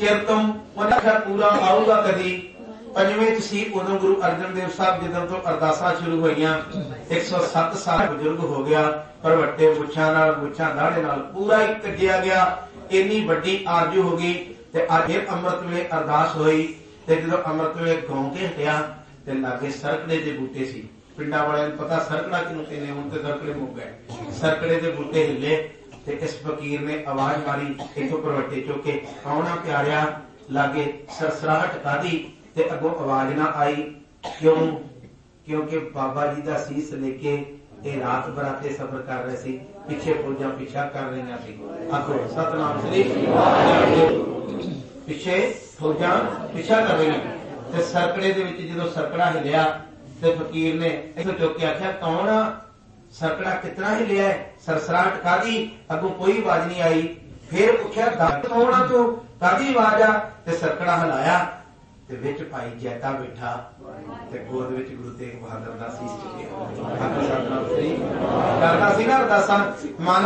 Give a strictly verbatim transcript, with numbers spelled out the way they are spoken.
चिर तो उन्हें आख्या पूरा आऊगा कदी। पंजवें च सी उदों गुरु अर्जन देव साहब जिदों तो अरदासां शुरू होईयां। एक सौ सत्त साल बजुर्ग हो गया पर वट्टे मुछां नाल मुछां दाढ़े नाल पूरा ही कटिया गया। इन्नी वड्डी आरजू हो गई ते अज फिर अमृत वेले अरदास होई ते जदों अमृत वेले गाउं के हटिया ते लागे सरकड़े दे बूटे सी। पिंडां वालियां नूं पता सरकड़ा किहनूं कहंदे, हुण ते सरकड़े मुक गए। सरकड़े दे बूटे हिले ते इस फकीर ने आवाज मारी इथों परवट्टे चुक के, कौना प्यारिया लागे सरसराहट कादी ते अगों आवाज ना आई। क्यों? क्योंकि बाबा जी दा सीस लेके ये रात बराते सफर कर रहे सी, पिछे फौजां पिछा कर रही सी। आखो सतनाम श्री पिछे फौजां पिछा कर रही ते सरकड़े दे विच जदों सरकड़ा हिलिया ते फकीर ने इथों चुक के आख्या, कौन सरकड़ा कितना हिलिया है? सरसराहट कादी? अगों कोई आवाज नहीं आई। फिर पुछया दस कौन आ तू, कादी आवाज आ? ते सरकड़ा हिलाया ते विच भाई जैता बैठा ते गोद विच गुरु तेग बहादुर दा सीस चुकिया। करदा सी ना अरदासां मन